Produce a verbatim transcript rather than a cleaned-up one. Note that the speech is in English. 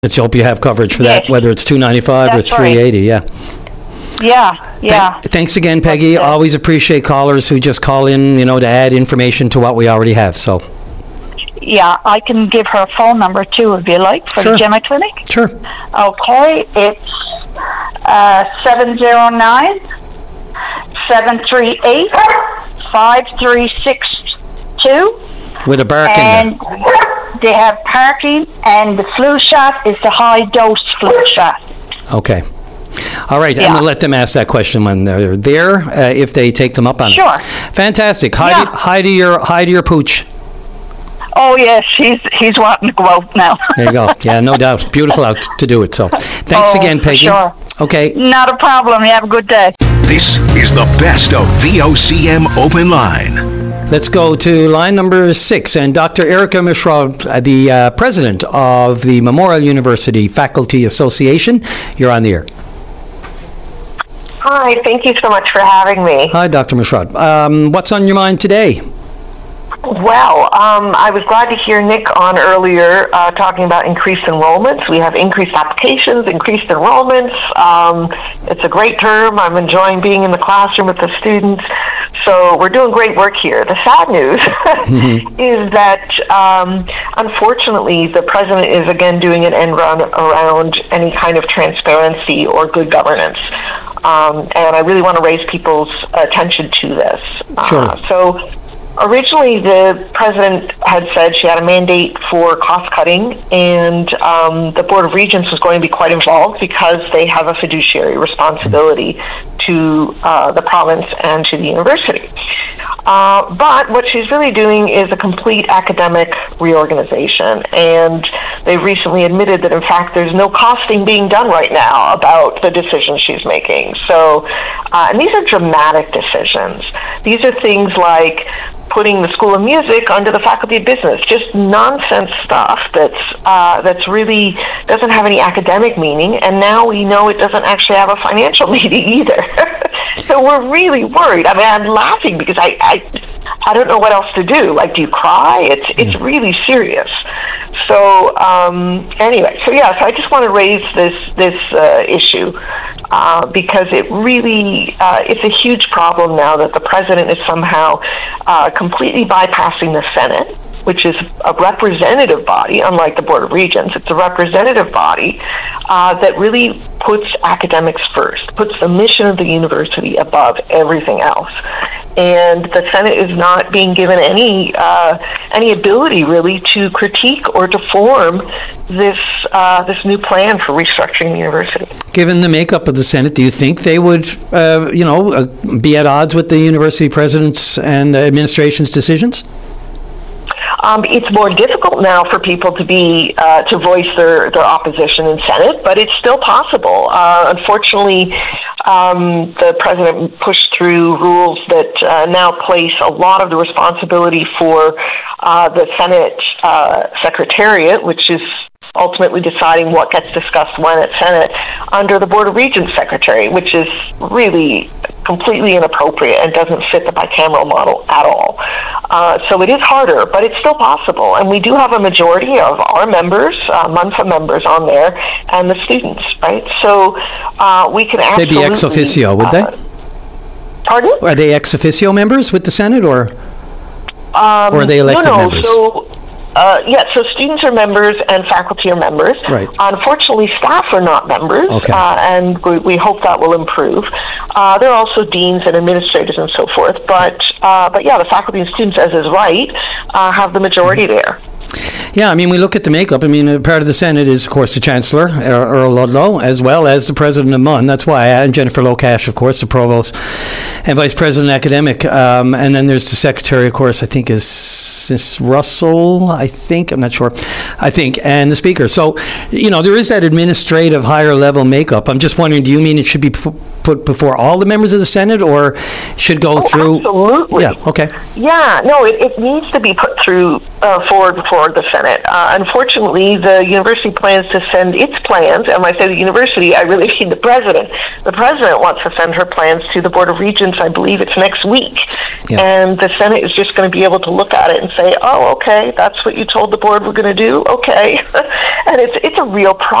Let's hope you have coverage for Yes. that, whether it's two ninety-five That's or three eighty. Yeah. Yeah, yeah. Th- thanks again, Peggy. That's it. Always appreciate callers who just call in, you know, to add information to what we already have. So, Yeah, I can give her a phone number too, if you like, for Sure. the Gemma Clinic. sure. Okay, it's uh, seven zero nine, seven three eight, five three six two. With a bark in And they have parking, and the flu shot is the high-dose flu shot. there. Okay. All right. I'm Yeah. going to let them ask that question when they're there, uh, if they take them up on Sure. it. Fantastic. Hi, Yeah. to, hi to your hi to your pooch. Oh, yes, he's, he's wanting to go out now. There you go. Yeah, no doubt. Beautiful out to do it. So, thanks Oh, again, for Peggy. sure. Okay. Not a problem. You have a good day. This is the best of V O C M Open Line. Let's go to line number six. And Doctor Erica Mishra, uh, the uh, president of the Memorial University Faculty Association, you're on the air. Hi, thank you so much for having me. Hi, Doctor Mishra. Um, what's on your mind today? Well, um, I was glad to hear Nick on earlier uh, talking about increased enrollments. We have increased applications, increased enrollments. Um, it's a great term. I'm enjoying being in the classroom with the students. So we're doing great work here. The sad news mm-hmm. is that, um, unfortunately, the president is again doing an end run around any kind of transparency or good governance. Um, and I really want to raise people's attention to this. Sure. Uh, so originally, the president had said she had a mandate for cost cutting, and um, the Board of Regents was going to be quite involved because they have a fiduciary responsibility to uh, the province and to the university. Uh, but what she's really doing is a complete academic reorganization, and they recently admitted that, in fact, there's no costing being done right now about the decisions she's making. So, uh, and these are dramatic decisions. These are things like putting the School of Music under the Faculty of Business, just nonsense stuff that's uh, that's really doesn't have any academic meaning, and now we know it doesn't actually have a financial meaning either. So we're really worried. I mean, I'm laughing because I, I I don't know what else to do. Like, do you cry? It's it's really serious. So um, anyway, so yeah, so I just want to raise this this uh, issue uh, because it really uh, it's a huge problem now that the president is somehow uh, completely bypassing the Senate, which is a representative body, unlike the Board of Regents. It's a representative body uh, that really puts academics first, puts the mission of the university above everything else. And the Senate is not being given any uh, any ability, really, to critique or to form this uh, this new plan for restructuring the university. Given the makeup of the Senate, do you think they would, uh, you know, uh, be at odds with the university president's and the administration's decisions? Um, it's more difficult now for people to be uh, to voice their, their opposition in Senate, but it's still possible. Uh, unfortunately, um, the president pushed through rules that uh, now place a lot of the responsibility for uh, the Senate uh, Secretariat, which is ultimately deciding what gets discussed when at Senate, under the Board of Regents Secretary, which is really completely inappropriate and doesn't fit the bicameral model at all. Uh, so it is harder, but it's still possible. And we do have a majority of our members, uh, MUNFA members on there, and the students, right? So uh, we can absolutely... They'd be ex officio, would they? Uh, pardon? Are they ex officio members with the Senate, or, Um, or are they elected no, no. members? So, uh, yeah, so students are members and faculty are members. Right. Unfortunately, staff are not members, Okay. uh, and we, we hope that will improve. Uh, there are also deans and administrators and so forth, but uh, but yeah, the faculty and students, as is right, uh, have the majority there. Yeah, I mean, we look at the makeup. I mean, a part of the Senate is, of course, the Chancellor, Earl Ludlow, as well as the President of M U N. That's why, and Jennifer Lokash, of course, the Provost and Vice President Academic. Um, and then there's the Secretary, of course, I think is Miss Russell, I think. I'm not sure. I think. And the Speaker. So, you know, there is that administrative higher-level makeup. I'm just wondering, do you mean it should be p- put before all the members of the Senate, or should go oh, through... Absolutely. Yeah, okay. Yeah, no, it, it needs to be put through uh, forward before the Senate. Uh, unfortunately, the university plans to send its plans, and when I say the university, I really mean the president. The president wants to send her plans to the Board of Regents, I believe it's next week. Yeah. And the Senate is just going to be able to look at it and and say, oh, okay, that's what you told the board we're going to do? Okay. And it's it's a real problem.